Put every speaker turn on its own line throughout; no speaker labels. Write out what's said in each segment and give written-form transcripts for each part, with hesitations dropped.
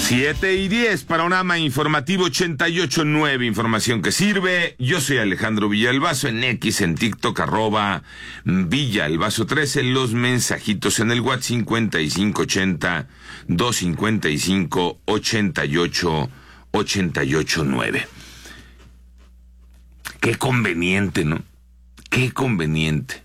7:10, Panorama Informativo 88.9, información que sirve. Yo soy Alejandro Villalbazo, en X, en TikTok, @Villalbazo13, los mensajitos en el WhatsApp 5580-255-8889. Qué conveniente, ¿no? Qué conveniente.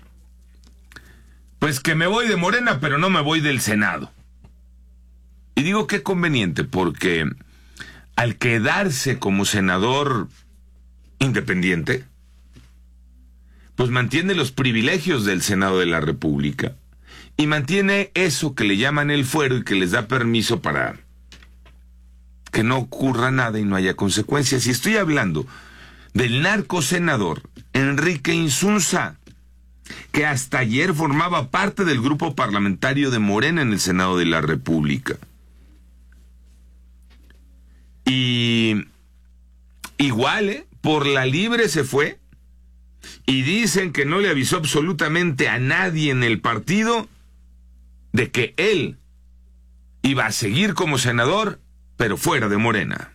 Pues que me voy de Morena, pero no me voy del Senado. Y digo qué conveniente porque al quedarse como senador independiente, pues mantiene los privilegios del Senado de la República y mantiene eso que le llaman el fuero y que les da permiso para que no ocurra nada y no haya consecuencias. Y estoy hablando del narcosenador Enrique Insunza, que hasta ayer formaba parte del grupo parlamentario de Morena en el Senado de la República. Y igual, por la libre se fue y dicen que no le avisó absolutamente a nadie en el partido de que él iba a seguir como senador, pero fuera de Morena.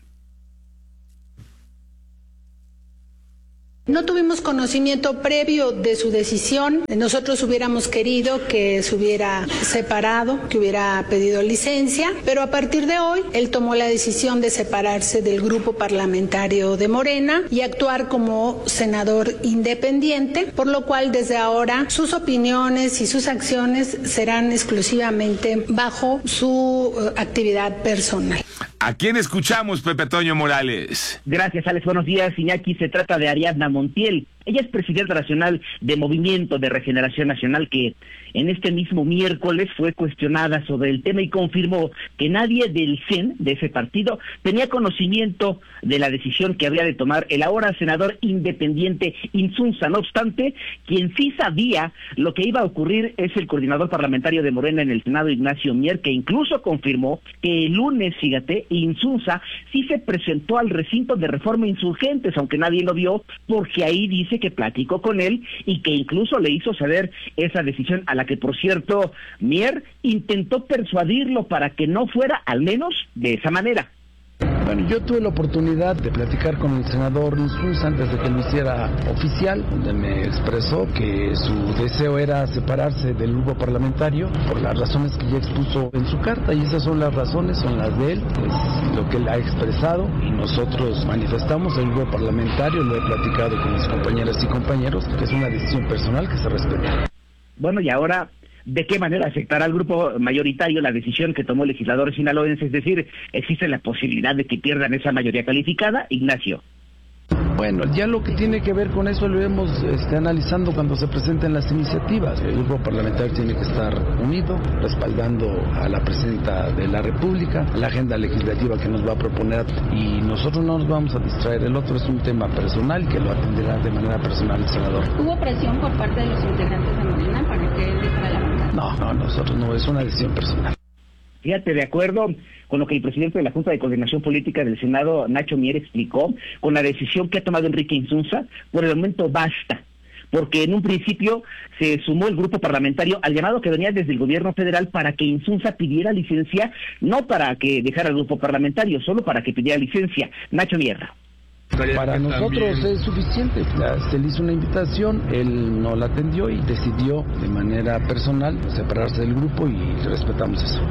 No tuvimos conocimiento previo de su decisión. Nosotros hubiéramos querido que se hubiera separado, que hubiera pedido licencia, pero a partir de hoy él tomó la decisión de separarse del grupo parlamentario de Morena y actuar como senador independiente, por lo cual desde ahora sus opiniones y sus acciones serán exclusivamente bajo su actividad personal.
¿A quién escuchamos, Pepe Toño Morales?
Gracias, Alex. Buenos días, Iñaki. Se trata de Ariadna Montiel. Ella es presidenta nacional de Movimiento de Regeneración Nacional, que en este mismo miércoles fue cuestionada sobre el tema y confirmó que nadie del CEN, de ese partido, tenía conocimiento de la decisión que habría de tomar el ahora senador independiente Insunza. No obstante, quien sí sabía lo que iba a ocurrir es el coordinador parlamentario de Morena en el Senado, Ignacio Mier, que incluso confirmó que el lunes, fíjate, Insunza sí se presentó al recinto de Reforma Insurgentes, aunque nadie lo vio, porque ahí dice que platicó con él y que incluso le hizo saber esa decisión, a la que, por cierto, Mier intentó persuadirlo para que no fuera, al menos de esa manera.
Bueno, yo tuve la oportunidad de platicar con el senador Insunza antes de que lo hiciera oficial, donde me expresó que su deseo era separarse del grupo parlamentario por las razones que ya expuso en su carta, y esas son las razones, son las de él, es lo que él ha expresado, y nosotros manifestamos el grupo parlamentario, lo he platicado con mis compañeras y compañeros, que es una decisión personal que se respeta.
Bueno, y ahora, ¿de qué manera afectará al grupo mayoritario la decisión que tomó el legislador sinaloense? Es decir, ¿existe la posibilidad de que pierdan esa mayoría calificada, Ignacio?
Bueno, ya lo que tiene que ver con eso lo iremos analizando cuando se presenten las iniciativas. El grupo parlamentario tiene que estar unido, respaldando a la presidenta de la República, la agenda legislativa que nos va a proponer, y nosotros no nos vamos a distraer. El otro es un tema personal que lo atenderá de manera personal el senador.
¿Hubo presión por parte de los integrantes de Morena para que él dejara la bancada?
No, nosotros no, es una decisión personal.
Fíjate, de acuerdo con lo que el presidente de la Junta de Coordinación Política del Senado, Nacho Mier, explicó, con la decisión que ha tomado Enrique Insunza, por el momento basta, porque en un principio se sumó el grupo parlamentario al llamado que venía desde el gobierno federal para que Insunza pidiera licencia, no para que dejara el grupo parlamentario, solo para que pidiera licencia. Nacho Mier.
Para nosotros es suficiente. Se le hizo una invitación, él no la atendió y decidió de manera personal separarse del grupo, y respetamos eso.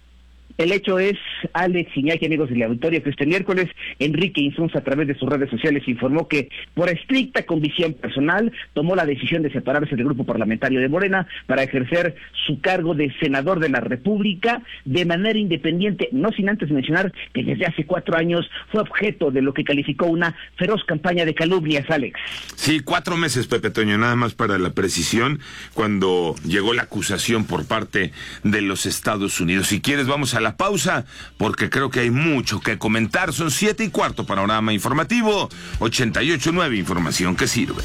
El hecho es, Alex, Iñaki, amigos del auditorio, que este miércoles Enrique Insunza, a través de sus redes sociales, informó que por estricta convicción personal tomó la decisión de separarse del grupo parlamentario de Morena para ejercer su cargo de senador de la República de manera independiente, no sin antes mencionar que desde hace 4 años fue objeto de lo que calificó una feroz campaña de calumnias, Alex.
Sí, 4 meses, Pepe Toño, nada más para la precisión, cuando llegó la acusación por parte de los Estados Unidos. Si quieres, vamos a la pausa, porque creo que hay mucho que comentar. Son 7:15, Panorama Informativo 88.9, información que sirve.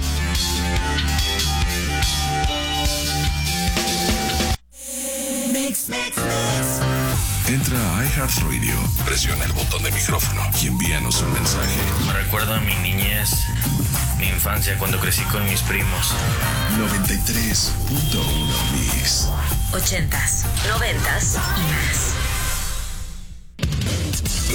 Entra a iHeartRadio, presiona el botón de micrófono y envíanos un mensaje.
Me recuerda a mi niñez, mi infancia, cuando crecí con mis primos.
93.1 Mix.
80s, 90s y más.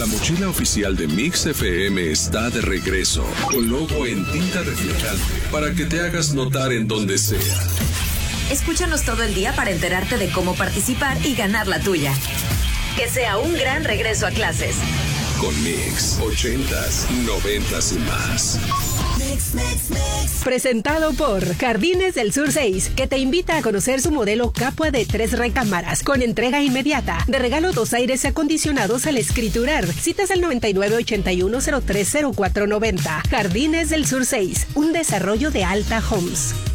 La mochila oficial de Mix FM está de regreso, con logo en tinta reflejante, para que te hagas notar en donde sea.
Escúchanos todo el día para enterarte de cómo participar y ganar la tuya. Que sea un gran regreso a clases.
Con Mix, 80s, 90s y más.
Presentado por Jardines del Sur 6, que te invita a conocer su modelo Capua de 3 recámaras, con entrega inmediata. De regalo 2 aires acondicionados al escriturar. Citas al 9981030490. Jardines del Sur 6, un desarrollo de Alta Homes.